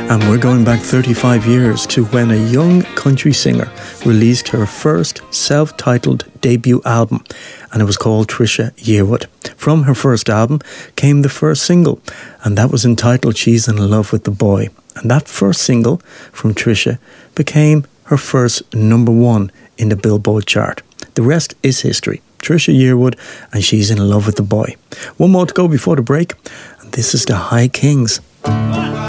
And we're going back 35 years to when a young country singer released her first self-titled debut album, and it was called Trisha Yearwood. From her first album came the first single, and that was entitled She's in Love with the Boy. And that first single from Trisha became her first number one in the Billboard chart. The rest is history. Trisha Yearwood and She's in Love with the Boy. One more to go before the break, and this is the High Kings.